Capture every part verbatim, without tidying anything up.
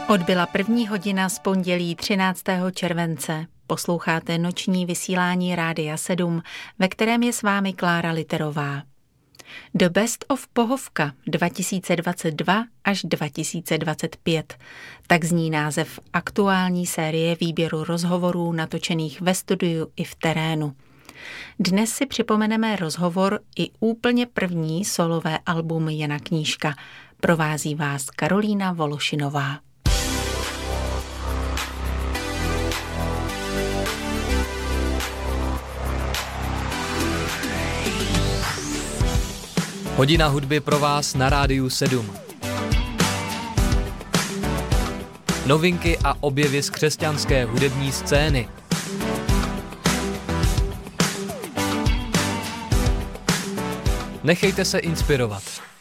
Odbyla první hodina z pondělí třináctého července. Posloucháte noční vysílání Rádia sedm, ve kterém je s vámi Klára Literová. The Best of Pohovka dva tisíce dvacet dva až dva tisíce dvacet pět. Tak zní název aktuální série výběru rozhovorů natočených ve studiu i v terénu. Dnes si připomeneme rozhovor i úplně první solové album Jana Knížka. Provází vás Karolína Vološinová. Hodina hudby pro vás na Rádiu sedm. Novinky a objevy z křesťanské hudební scény. Nechejte se inspirovat.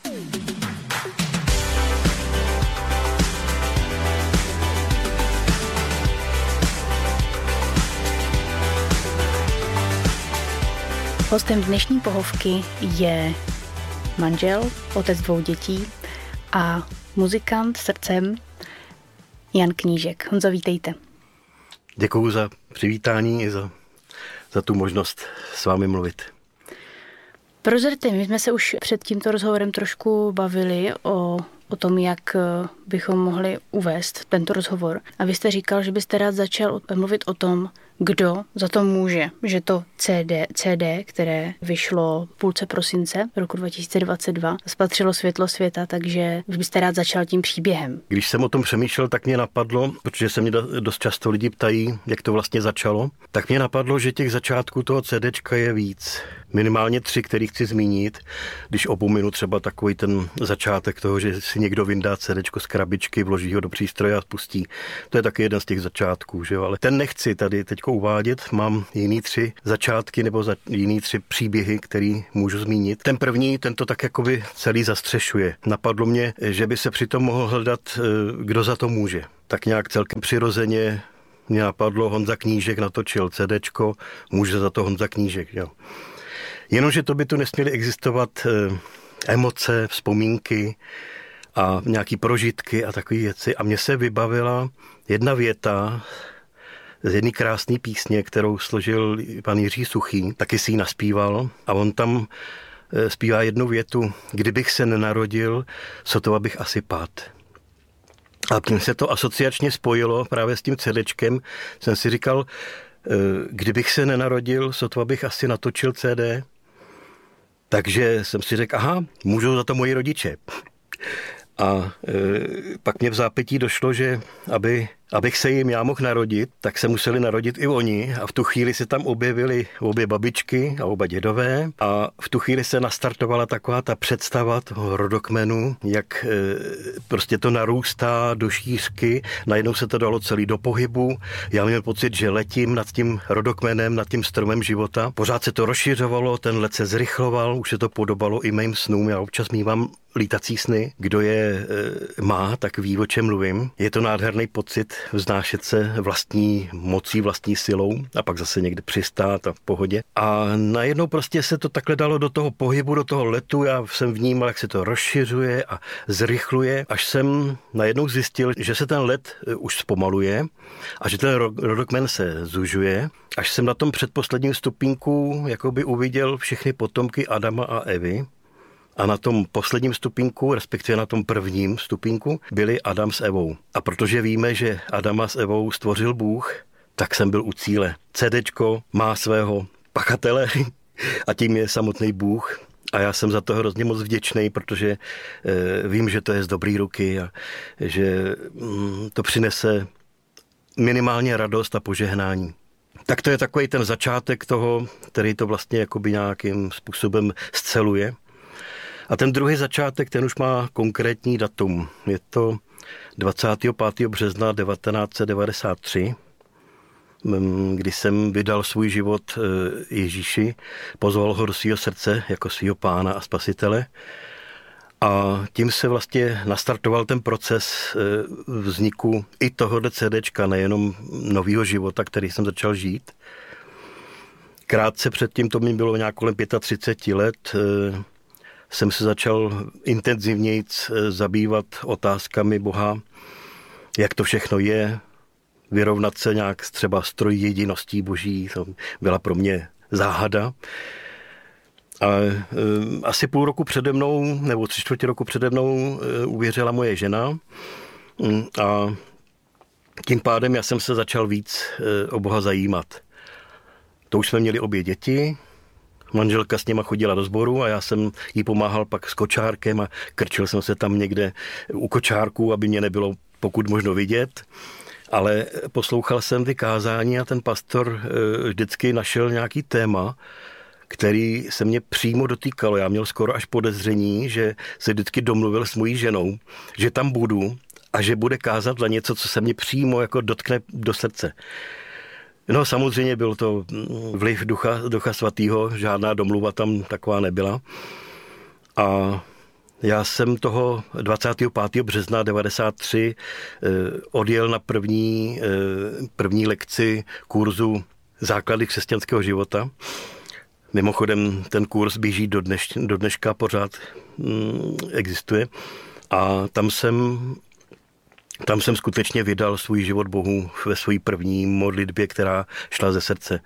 Hostem dnešní pohovky je manžel, otec dvou dětí a muzikant srdcem Jan Knížek. Honzo, vítejte. Děkuju za přivítání i za, za tu možnost s vámi mluvit. Prozraďte, my jsme se už před tímto rozhovorem trošku bavili o, o tom, jak bychom mohli uvést tento rozhovor. A vy jste říkal, že byste rád začal mluvit o tom, kdo za to může, že to C D, C D, které vyšlo v půlce prosince roku dva tisíce dvacet dva, spatřilo světlo světa, takže už byste rád začal tím příběhem. Když jsem o tom přemýšlel, tak mě napadlo, protože se mě dost často lidi ptají, jak to vlastně začalo, tak mě napadlo, že těch začátků toho CDčka je víc. Minimálně tři, který chci zmínit, když opominu třeba takový ten začátek toho, že si někdo vyndá CDčko z krabičky, vloží ho do přístroje a spustí. To je taky jeden z těch začátků, že jo? Ale ten nechci tady teďko uvádět, mám jiný tři začátky nebo za, jiný tři příběhy, který můžu zmínit. Ten první, ten to tak jakoby celý zastřešuje. Napadlo mě, že by se přitom mohl hledat, kdo za to může. Tak nějak celkem přirozeně mě napadlo, Honza Knížek natočil CDčko, může za to Honza Knížek, jo. Jenomže to by tu nesměly existovat emoce, vzpomínky a nějaký prožitky a takové věci. A mně se vybavila jedna věta z jedné krásné písně, kterou složil pan Jiří Suchý, taky si ji naspíval a on tam zpívá jednu větu: kdybych se nenarodil, sotva bych asi pát. A tím se to asociačně spojilo právě s tím CDčkem. Jsem si říkal, kdybych se nenarodil, sotva bych asi natočil C D. Takže jsem si řekl, aha, můžou za to moji rodiče. A e, pak mě v zápětí došlo, že aby, abych se jim já mohl narodit, tak se museli narodit i oni. A v tu chvíli se tam objevily obě babičky a oba dědové. A v tu chvíli se nastartovala taková ta představa toho rodokmenu, jak e, prostě to narůstá do šířky. Najednou se to dalo celý do pohybu. Já měl pocit, že letím nad tím rodokmenem, nad tím stromem života. Pořád se to rozšiřovalo, ten let se zrychloval, už se to podobalo i mým snům. Já občas mívám lítací sny. Kdo je e, má, tak ví, o čem mluvím. Je to nádherný pocit vznášet se vlastní mocí, vlastní silou a pak zase někde přistát a v pohodě. A najednou prostě se to takhle dalo do toho pohybu, do toho letu. Já jsem vnímal, jak se to rozšiřuje a zrychluje, až jsem najednou zjistil, že se ten let už zpomaluje a že ten rodokmen se zužuje. Až jsem na tom předposledním stupínku jakoby uviděl všechny potomky Adama a Evy. A na tom posledním stupínku, respektive na tom prvním stupínku, byli Adam s Evou. A protože víme, že Adama s Evou stvořil Bůh, tak jsem byl u cíle. CDčko má svého pachatele a tím je samotný Bůh. A já jsem za to hrozně moc vděčný, protože e, vím, že to je z dobrý ruky a že mm, to přinese minimálně radost a požehnání. Tak to je takový ten začátek toho, který to vlastně jakoby nějakým způsobem sceluje. A ten druhý začátek, ten už má konkrétní datum. Je to dvacátého pátého března devatenáct set devadesát tři, kdy jsem vydal svůj život Ježíši, pozval ho do svého srdce jako svého pána a spasitele. A tím se vlastně nastartoval ten proces vzniku i tohohle CDčka, nejenom nového života, který jsem začal žít. Krátce předtím, to mi bylo nějak kolem třicet pět let, jsem se začal intenzivněji zabývat otázkami Boha jak to všechno je, vyrovnat se nějak s třeba s trojjediností boží, to byla pro mě záhada. A e, asi půl roku přede mnou, nebo tři čtvrtě roku přede mnou e, uvěřila moje žena a tím pádem já jsem se začal víc e, o Boha zajímat. To už jsme měli obě děti, manželka s něma chodila do sboru a já jsem jí pomáhal pak s kočárkem a krčil jsem se tam někde u kočárku, aby mě nebylo pokud možno vidět. Ale poslouchal jsem ty kázání a ten pastor vždycky našel nějaký téma, který se mě přímo dotýkalo. Já měl skoro až podezření, že se vždycky domluvil s mojí ženou, že tam budu a že bude kázat na něco, co se mě přímo jako dotkne do srdce. No samozřejmě byl to vliv ducha, ducha svatýho, žádná domluva tam taková nebyla. A já jsem toho dvacátého pátého března devadesát tři odjel na první, první lekci kurzu Základy křesťanského života. Mimochodem ten kurz běží do, dneš, do dneška, pořád mm, existuje. A tam jsem, tam jsem skutečně vydal svůj život Bohu ve své první modlitbě, která šla ze srdce.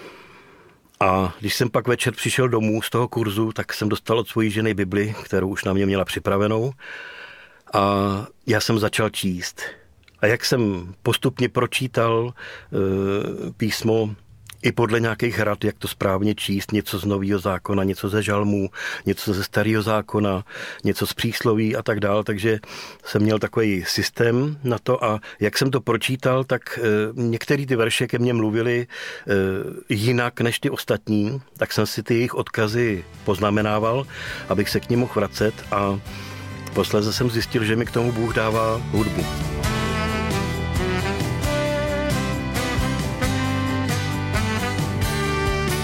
A když jsem pak večer přišel domů z toho kurzu, tak jsem dostal od svojí ženy Bibli, kterou už na mě měla připravenou. A já jsem začal číst. A jak jsem postupně pročítal e, písmo i podle nějakých rad, jak to správně číst, něco z Nového zákona, něco ze žalmů, něco ze Starého zákona, něco z přísloví a tak dál, takže jsem měl takový systém na to a jak jsem to pročítal, tak e, některé ty verše ke mně mluvily e, jinak než ty ostatní, tak jsem si ty jejich odkazy poznamenával, abych se k nim mohl vracet a posléze jsem zjistil, že mi k tomu Bůh dává hudbu.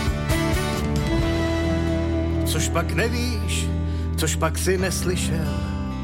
Což pak nevíš, což pak si neslyšel,